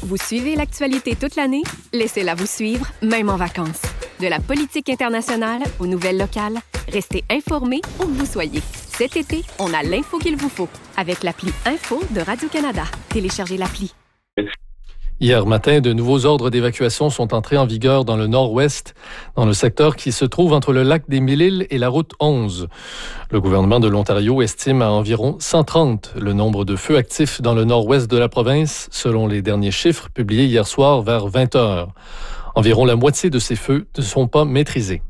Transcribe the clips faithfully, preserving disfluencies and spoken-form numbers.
Vous suivez l'actualité toute l'année? Laissez-la vous suivre, même en vacances. De la politique internationale aux nouvelles locales, restez informés où que vous soyez. Cet été, on a l'info qu'il vous faut avec l'appli Info de Radio-Canada. Téléchargez l'appli. Hier matin, de nouveaux ordres d'évacuation sont entrés en vigueur dans le nord-ouest, dans le secteur qui se trouve entre le lac des Mille-Îles et la route onze. Le gouvernement de l'Ontario estime à environ cent trente le nombre de feux actifs dans le nord-ouest de la province, selon les derniers chiffres publiés hier soir vers vingt heures. Environ la moitié de ces feux ne sont pas maîtrisés.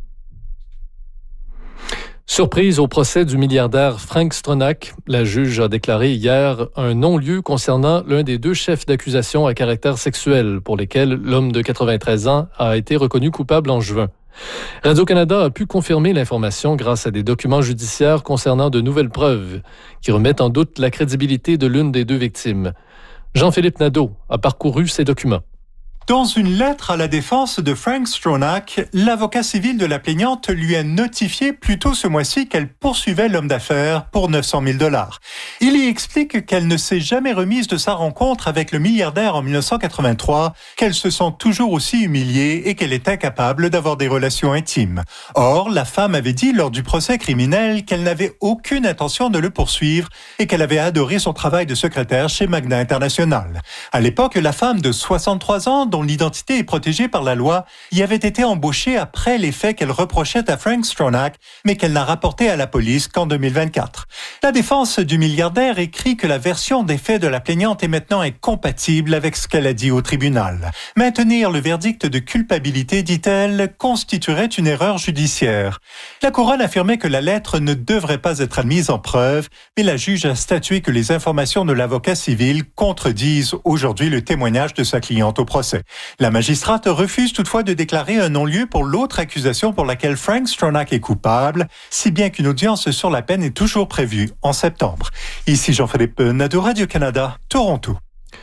Surprise au procès du milliardaire Frank Stronach, la juge a déclaré hier un non-lieu concernant l'un des deux chefs d'accusation à caractère sexuel pour lesquels l'homme de quatre-vingt-treize ans a été reconnu coupable en juin. Radio-Canada a pu confirmer l'information grâce à des documents judiciaires concernant de nouvelles preuves qui remettent en doute la crédibilité de l'une des deux victimes. Jean-Philippe Nadeau a parcouru ces documents. Dans une lettre à la défense de Frank Stronach, l'avocat civil de la plaignante lui a notifié plus tôt ce mois-ci qu'elle poursuivait l'homme d'affaires pour neuf cent mille dollars. Il y explique qu'elle ne s'est jamais remise de sa rencontre avec le milliardaire en dix-neuf cent quatre-vingt-trois, qu'elle se sent toujours aussi humiliée et qu'elle est incapable d'avoir des relations intimes. Or, la femme avait dit lors du procès criminel qu'elle n'avait aucune intention de le poursuivre et qu'elle avait adoré son travail de secrétaire chez Magna International. À l'époque, la femme de soixante-trois ans, dont l'identité est protégée par la loi, y avait été embauchée après les faits qu'elle reprochait à Frank Stronach, mais qu'elle n'a rapporté à la police qu'en deux mille vingt-quatre. La défense du milliardaire écrit que la version des faits de la plaignante est maintenant incompatible avec ce qu'elle a dit au tribunal. Maintenir le verdict de culpabilité, dit-elle, constituerait une erreur judiciaire. La couronne affirmait que la lettre ne devrait pas être admise en preuve, mais la juge a statué que les informations de l'avocat civil contredisent aujourd'hui le témoignage de sa cliente au procès. La magistrate refuse toutefois de déclarer un non-lieu pour l'autre accusation pour laquelle Frank Stronach est coupable, si bien qu'une audience sur la peine est toujours prévue en septembre. Ici Jean-Philippe Nadeau, Radio-Canada, Toronto.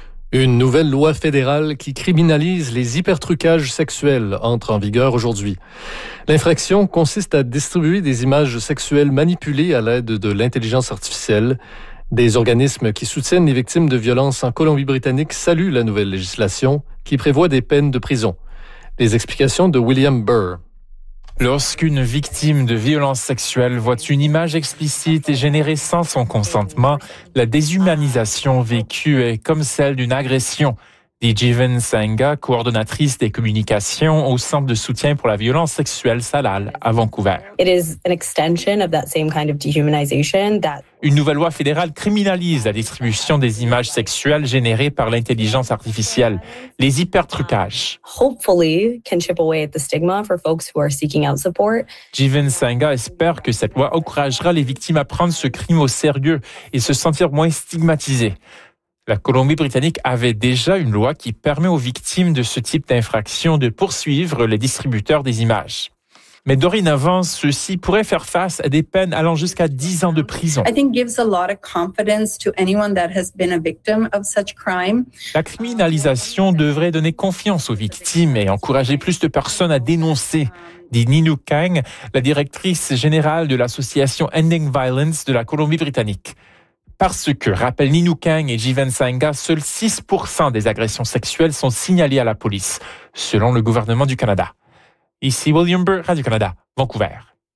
Une nouvelle loi fédérale qui criminalise les hypertrucages sexuels entre en vigueur aujourd'hui. L'infraction consiste à distribuer des images sexuelles manipulées à l'aide de l'intelligence artificielle. Des organismes qui soutiennent les victimes de violences en Colombie-Britannique saluent la nouvelle législation qui prévoit des peines de prison. Les explications de William Burr. Lorsqu'une victime de violences sexuelles voit une image explicite et générée sans son consentement, la déshumanisation vécue est comme celle d'une agression, dit Jeevan Sangha, coordonnatrice des communications au Centre de soutien pour la violence sexuelle Salal à Vancouver. It is an extension of that same kind of dehumanization that Une nouvelle loi fédérale criminalise la distribution des images sexuelles générées par l'intelligence artificielle, les hypertrucages. hopefully can chip away at the stigma for folks who are seeking out support. Jeevan Sangha espère que cette loi encouragera les victimes à prendre ce crime au sérieux et se sentir moins stigmatisées. La Colombie-Britannique avait déjà une loi qui permet aux victimes de ce type d'infraction de poursuivre les distributeurs des images. Mais dorénavant, ceux-ci pourraient faire face à des peines allant jusqu'à dix ans de prison. I think gives a lot of confidence to anyone that has been a victim of such crime. La criminalisation devrait donner confiance aux victimes et encourager plus de personnes à dénoncer, dit Ninu Kang, la directrice générale de l'association Ending Violence de la Colombie-Britannique. Parce que, rappellent Ninu Kang et Jeevan Sangha, seuls six pour cent des agressions sexuelles sont signalées à la police, selon le gouvernement du Canada. Ici William Burr, Radio-Canada, Vancouver.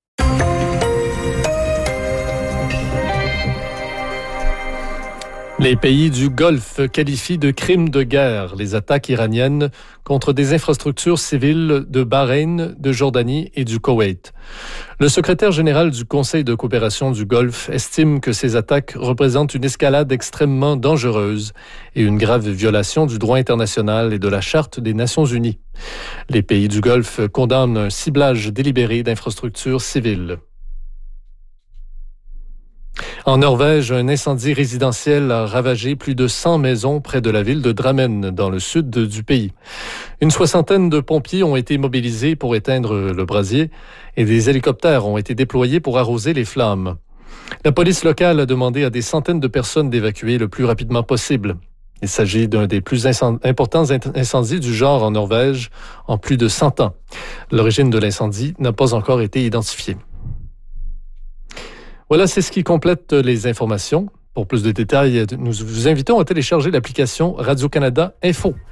Les pays du Golfe qualifient de crimes de guerre les attaques iraniennes contre des infrastructures civiles de Bahreïn, de Jordanie et du Koweït. Le secrétaire général du Conseil de coopération du Golfe estime que ces attaques représentent une escalade extrêmement dangereuse et une grave violation du droit international et de la Charte des Nations unies. Les pays du Golfe condamnent un ciblage délibéré d'infrastructures civiles. En Norvège, un incendie résidentiel a ravagé plus de cent maisons près de la ville de Drammen, dans le sud du pays. Une soixantaine de pompiers ont été mobilisés pour éteindre le brasier et des hélicoptères ont été déployés pour arroser les flammes. La police locale a demandé à des centaines de personnes d'évacuer le plus rapidement possible. Il s'agit d'un des plus incend- importants incendies du genre en Norvège en plus de cent ans. L'origine de l'incendie n'a pas encore été identifiée. Voilà, c'est ce qui complète les informations. Pour plus de détails, nous vous invitons à télécharger l'application Radio-Canada Info.